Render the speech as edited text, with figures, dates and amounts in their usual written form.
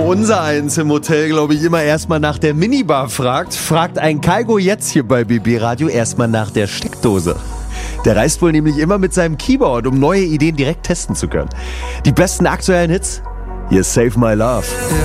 unser Eins im Hotel, glaube ich, immer erstmal nach der Minibar fragt ein Kaigo jetzt hier bei BB Radio erstmal nach der Steckdose. Der reist wohl nämlich immer mit seinem Keyboard, um neue Ideen direkt testen zu können. Die besten aktuellen Hits? Hier ist Save My Love.